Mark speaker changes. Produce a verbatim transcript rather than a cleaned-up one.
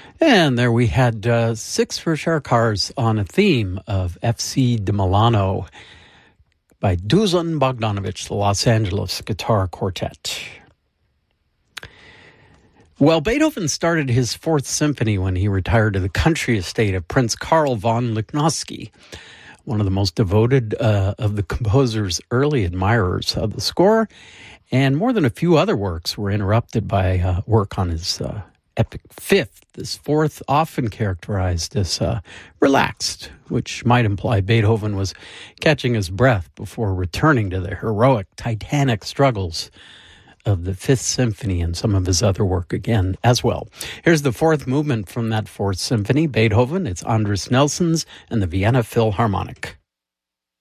Speaker 1: And there we had uh, Six for Sure Cars on a theme of F C de Milano by Dusan Bogdanovich, the Los Angeles Guitar Quartet. Well, Beethoven started his Fourth Symphony when he retired to the country estate of Prince Karl von Lichnowsky, one of the most devoted uh, of the composer's early admirers of the score, and more than a few other works were interrupted by uh, work on his uh, epic Fifth. This Fourth, often characterized as uh, relaxed, which might imply Beethoven was catching his breath before returning to the heroic, titanic struggles of the Fifth Symphony and some of his other work again as well. Here's the fourth movement from that Fourth Symphony, Beethoven. It's Andris Nelson's and the Vienna Philharmonic.